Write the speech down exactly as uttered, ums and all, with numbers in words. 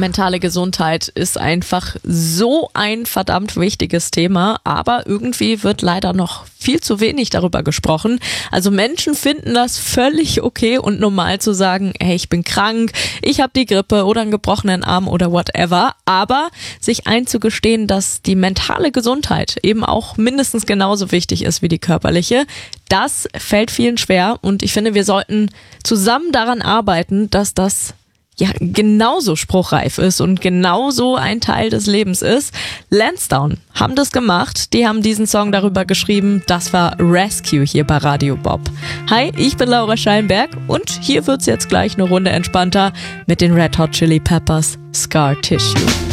mentale Gesundheit ist einfach so ein verdammt wichtiges Thema, aber irgendwie wird leider noch viel zu wenig darüber gesprochen. Also Menschen finden das völlig okay und normal zu sagen, hey, ich bin krank, ich habe die Grippe oder einen gebrochenen Arm oder whatever, aber sich einzugestehen, dass die mentale Gesundheit eben auch mindestens genauso wichtig ist wie die körperliche, das fällt vielen schwer und ich finde, wir sollten zusammen daran arbeiten, dass das ja genauso spruchreif ist und genauso ein Teil des Lebens ist. Lansdowne haben das gemacht, die haben diesen Song darüber geschrieben, das war Rescue hier bei Radio Bob. Hi, ich bin Laura Schallenberg und hier wird's jetzt gleich eine Runde entspannter mit den Red Hot Chili Peppers Scar Tissue.